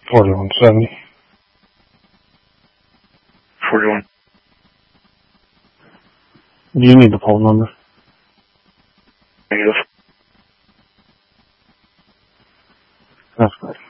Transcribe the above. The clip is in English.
4170. 41. Do you need the poll number? Negative. That's good.